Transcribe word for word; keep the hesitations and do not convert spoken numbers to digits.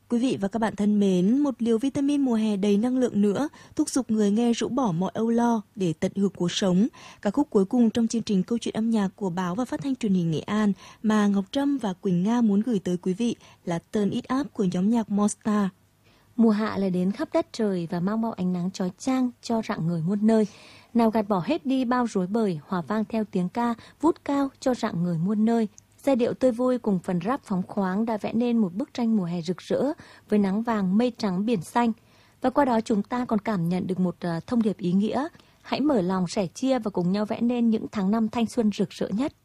Quý vị và các bạn thân mến, một liều vitamin mùa hè đầy năng lượng nữa, thúc giục người nghe rũ bỏ mọi âu lo để tận hưởng cuộc sống. Ca khúc cuối cùng trong chương trình Câu chuyện âm nhạc của báo và phát thanh truyền hình Nghệ An mà Ngọc Trâm và Quỳnh Nga muốn gửi tới quý vị là Turn It Up của nhóm nhạc Monster. Mùa hạ lại đến khắp đất trời và mang bao ánh nắng chói chang cho rạng người muôn nơi. Nào gạt bỏ hết đi bao rối bời, hòa vang theo tiếng ca vút cao cho rạng người muôn nơi. Giai điệu tươi vui cùng phần rap phóng khoáng đã vẽ nên một bức tranh mùa hè rực rỡ với nắng vàng mây trắng biển xanh. Và qua đó chúng ta còn cảm nhận được một uh, thông điệp ý nghĩa. Hãy mở lòng sẻ chia và cùng nhau vẽ nên những tháng năm thanh xuân rực rỡ nhất.